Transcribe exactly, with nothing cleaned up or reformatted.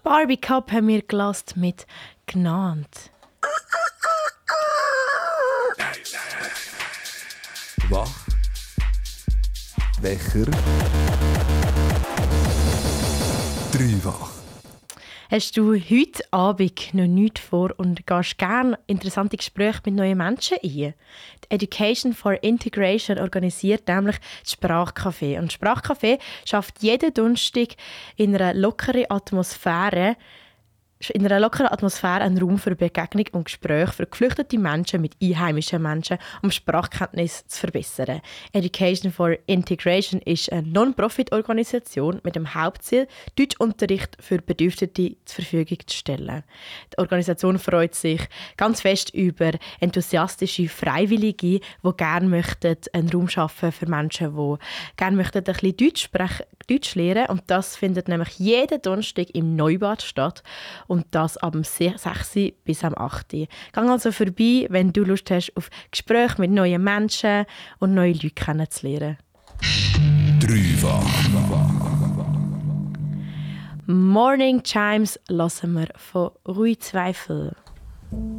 Barbie Cup haben wir gelassen mit «Gnad». Wach. Wecher. Dreifach. Hast du heute Abend noch nichts vor und gehst gerne interessante Gespräche mit neuen Menschen ein? Die Education for Integration organisiert nämlich das Sprachcafé. Und das Sprachcafé schafft jeden Donnerstag in einer lockeren Atmosphäre in einer lockeren Atmosphäre einen Raum für Begegnung und Gespräche für geflüchtete Menschen mit einheimischen Menschen, um Sprachkenntnis zu verbessern. Education for Integration ist eine Non-Profit-Organisation mit dem Hauptziel, Deutschunterricht für Bedürftige zur Verfügung zu stellen. Die Organisation freut sich ganz fest über enthusiastische Freiwillige, die gerne möchten einen Raum schaffen für Menschen, die gerne möchten ein bisschen Deutsch sprechen, Deutsch lernen. Und das findet nämlich jeden Donnerstag im Neubad statt. Und das ab dem sechs bis am acht. Geh also vorbei, wenn du Lust hast auf Gespräche mit neuen Menschen und neue Leute kennenzulernen. Dreifach. Morning Chimes hören wir von Rui Zweifel.